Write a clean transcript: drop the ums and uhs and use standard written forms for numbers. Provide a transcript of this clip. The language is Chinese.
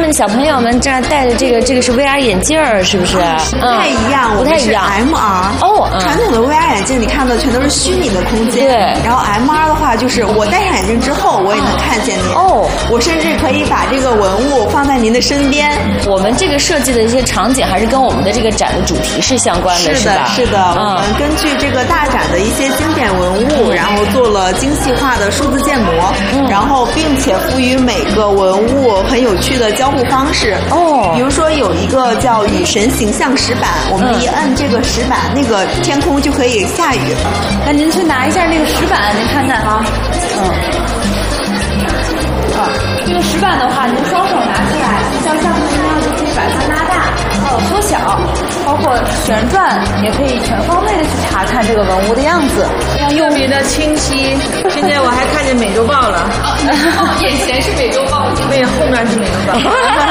们小朋友们这儿戴的这个是 VR 眼镜儿，是不是？ 不太一样， 不太一样。 MR 哦， 传统的 VR 眼镜你看到全都是虚拟的空间， 对。 然后 MR 的话，就是我戴上眼镜之后，我也能看见您。 哦， 我甚至可以把这个文物放在您的身边。 我们这个设计的一些场景还是跟我们的这个展的主题是相关的， 是吧？ 是的。我们根据这个大展的一些经典文物，然后做了精细化的数字建模，然后并且赋予每个文物很有趣的交互方式。哦，比如说有一个叫雨神形象石板，我们一摁这个石板，那个天空就可以下雨。 那您去拿一下那个石板，您看看啊。这个石板的话，您双手拿起来，像相机一样就可以把它拉大，缩小，包括旋转，也可以全方位的去查看这个文物的样子， 特别的清晰。现在我还看见美洲豹了， 眼前是美洲豹， 对，后面是美洲豹。